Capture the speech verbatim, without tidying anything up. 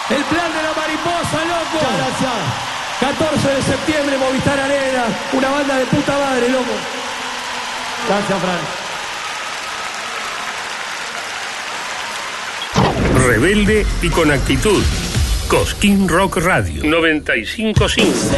El plan de la mariposa, loco. Muchas gracias. catorce de septiembre, Movistar Arena. Una banda de puta madre, loco. Gracias, Fran. Rebelde y con actitud. Cosquín Rock Radio noventa y cinco punto cinco.